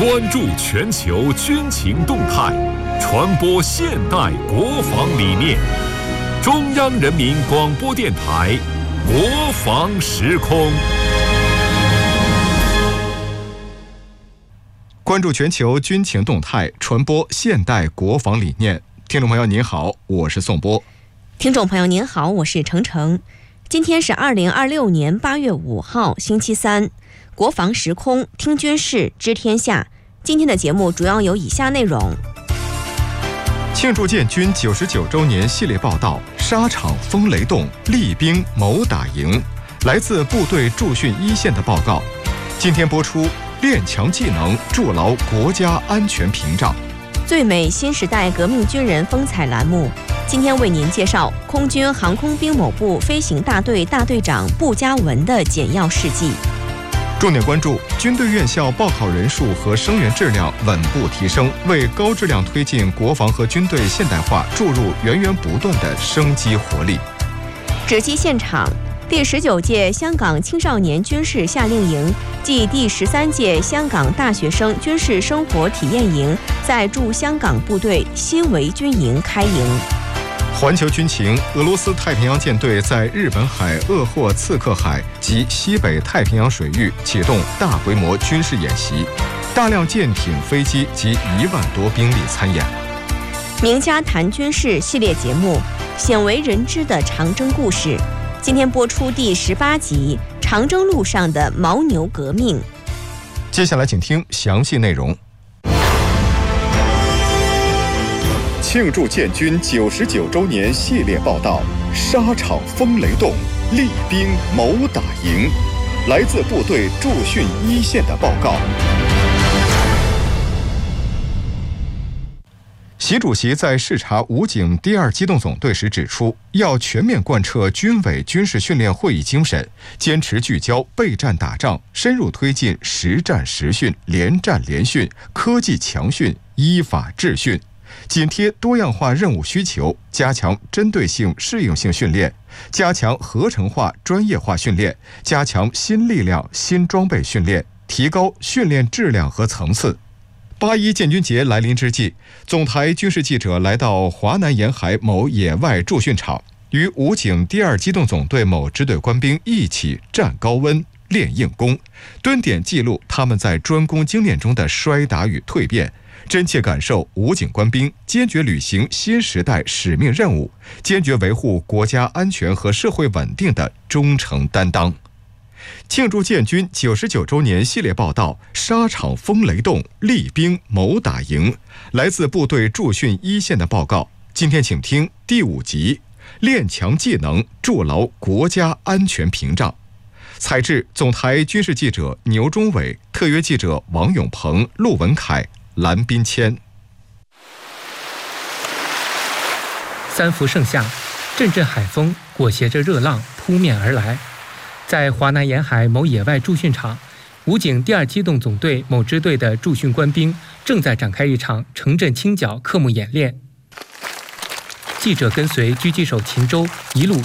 关注全球军情动态，传播现代国防理念。中央人民广播电台国防时空。 关注全球军情动态，传播现代国防理念。听众朋友您好，我是宋波。 听众朋友您好，我是程程。今天是2026年8月5号，星期三。国防时空，听军事，知天下。今天的节目主要有以下内容： 庆祝建军99周年系列报道，沙场风雷动，厉兵谋打赢。来自部队驻训一线的报告。今天播出，练强技能，筑牢国家安全屏障。 最美新时代革命军人风采栏目，今天为您介绍空军航空兵某部飞行大队大队长布嘉文的简要事迹。 重点关注军队院校报考人数和生源质量稳步提升，为高质量推进国防和军队现代化注入源源不断的生机活力。 直击现场，第19届香港青少年军事夏令营暨第13届香港大学生军事生活体验营在驻香港部队新围军营开营。 环球军情，俄罗斯太平洋舰队在日本海鄂霍次克海及西北太平洋水域启动大规模军事演习，大量舰艇、飞机及1万多兵力参演。 名家谈军事系列节目，鲜为人知的长征故事，今天播出第18集《长征路上的牦牛革命》。 接下来请听详细内容。庆祝建军99周年系列报道，沙场风雷动，厉兵谋打赢。来自部队驻训一线的报告。习主席在视察武警第2机动总队时指出，要全面贯彻军委军事训练会议精神，坚持聚焦备战打仗，深入推进实战实训、连战连训、科技强训、依法治训，紧贴多样化任务需求，加强针对性适应性训练，加强合成化专业化训练，加强新力量新装备训练，提高训练质量和层次。8·1建军节来临之际，总台军事记者来到华南沿海某野外驻训场，与武警第2机动总队某支队官兵一起站高温、练硬功，蹲点记录他们在专攻精练中的摔打与蜕变，真切感受武警官兵坚决履行新时代使命任务，坚决维护国家安全和社会稳定的忠诚担当。庆祝建军99周年系列报道，沙场风雷动，厉兵谋打赢。来自部队驻训一线的报告。今天请听第5集，练强技能，筑牢国家安全屏障。采制总台军事记者牛忠伟，特约记者王永鹏、陆文凯、蓝斌谦。 三伏盛夏，阵阵海风裹挟着热浪扑面而来。在华南沿海某野外驻训场，武警第2机动总队某支队的驻训官兵正在展开一场城镇清剿科目演练。记者跟随狙击手秦州一路